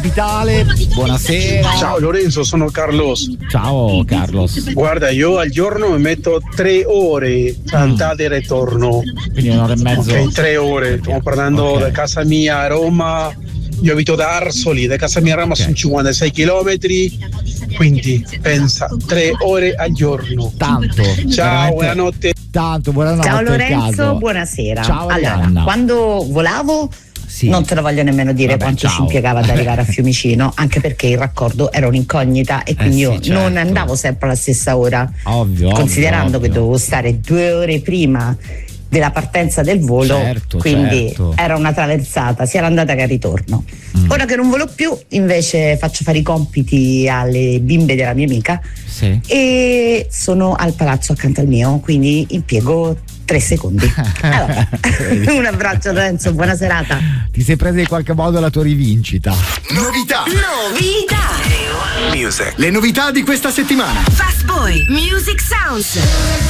capitale. Buonasera. Ciao Lorenzo, sono Carlos. Ciao Carlos. Guarda, io al giorno mi metto 3 ore andata e ritorno. Quindi un'ora e mezzo. Ok, 3 ore. Stiamo parlando da casa mia a Roma. Io abito da Arsoli, da casa mia a Roma sono 56 chilometri. Quindi pensa, 3 ore al giorno. Tanto. Ciao, buonanotte. Tanto, buonanotte. Ciao Lorenzo, buonasera. Ciao allora, Arianna. quando volavo non te lo voglio nemmeno dire quanto ci impiegava ad arrivare a Fiumicino, anche perché il raccordo era un'incognita e quindi io non andavo sempre alla stessa ora. Ovvio. Considerando che dovevo stare 2 ore prima della partenza del volo, quindi era una traversata sia l'andata che il ritorno. Ora che non volo più, invece faccio fare i compiti alle bimbe della mia amica e sono al palazzo accanto al mio, quindi impiego 3 secondi. Allora, un abbraccio Lorenzo, buona serata. Ti sei presa in qualche modo la tua rivincita. Novità Music. Le novità di questa settimana. Fast Boy Music Sounds.